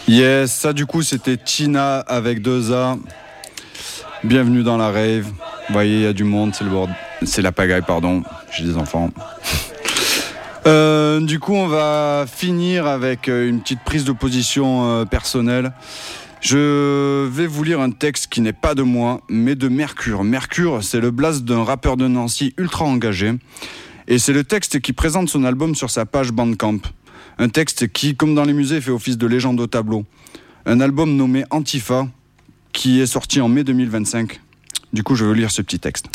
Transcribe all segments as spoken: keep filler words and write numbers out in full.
Yes, ça du coup c'était Tina avec deux A. Bienvenue dans la rave. Vous voyez, il y a du monde, c'est le bord... c'est la pagaille, pardon. J'ai des enfants. euh, du coup, on va finir avec une petite prise de position euh, personnelle. Je vais vous lire un texte qui n'est pas de moi, mais de Mercure. Mercure, c'est le blast d'un rappeur de Nancy ultra engagé. Et c'est le texte qui présente son album sur sa page Bandcamp. Un texte qui, comme dans les musées, fait office de légende au tableau. Un album nommé Antifa, qui est sorti en mai deux mille vingt-cinq. Du coup, je veux lire ce petit texte.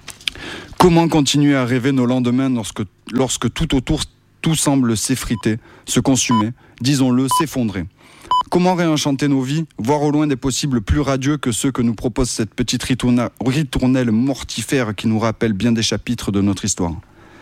Comment continuer à rêver nos lendemains lorsque, lorsque tout autour, tout semble s'effriter, se consumer, disons-le, s'effondrer? Comment réenchanter nos vies, voir au loin des possibles plus radieux que ceux que nous propose cette petite ritournelle mortifère qui nous rappelle bien des chapitres de notre histoire?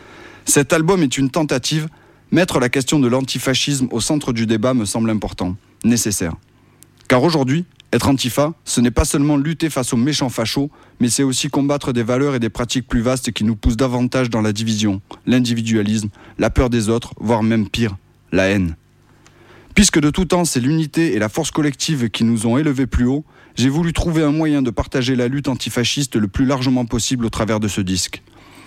Cet album est une tentative. Mettre la question de l'antifascisme au centre du débat me semble important, nécessaire. Car aujourd'hui, être antifa, ce n'est pas seulement lutter face aux méchants fachos, mais c'est aussi combattre des valeurs et des pratiques plus vastes qui nous poussent davantage dans la division, l'individualisme, la peur des autres, voire même pire, la haine. Puisque de tout temps, c'est l'unité et la force collective qui nous ont élevés plus haut, j'ai voulu trouver un moyen de partager la lutte antifasciste le plus largement possible au travers de ce disque.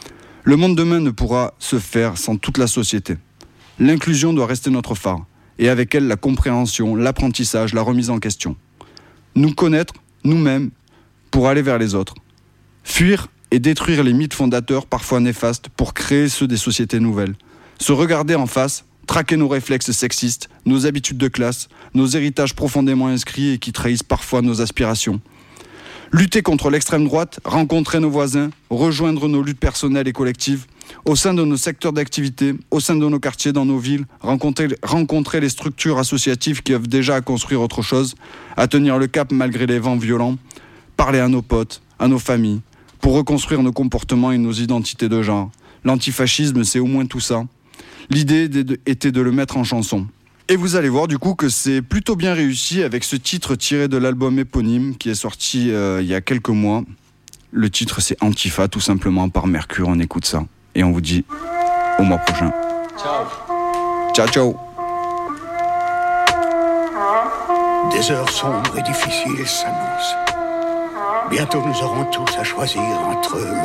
Le monde demain ne pourra se faire sans toute la société. L'inclusion doit rester notre phare, et avec elle la compréhension, l'apprentissage, la remise en question. Nous connaître, nous-mêmes, pour aller vers les autres. Fuir et détruire les mythes fondateurs, parfois néfastes, pour créer ceux des sociétés nouvelles. Se regarder en face, traquer nos réflexes sexistes, nos habitudes de classe, nos héritages profondément inscrits et qui trahissent parfois nos aspirations. Lutter contre l'extrême droite, rencontrer nos voisins, rejoindre nos luttes personnelles et collectives, au sein de nos secteurs d'activité, au sein de nos quartiers, dans nos villes, rencontrer, rencontrer les structures associatives qui œuvrent déjà à construire autre chose, à tenir le cap malgré les vents violents, parler à nos potes, à nos familles, pour reconstruire nos comportements et nos identités de genre. L'antifascisme, c'est au moins tout ça. L'idée était de le mettre en chanson. Et vous allez voir du coup que c'est plutôt bien réussi avec ce titre tiré de l'album éponyme qui est sorti euh, il y a quelques mois. Le titre c'est Antifa tout simplement par Mercure, on écoute ça. Et on vous dit au mois prochain. Ciao. Ciao, ciao. Des heures sombres et difficiles s'annoncent. Bientôt nous aurons tous à choisir entre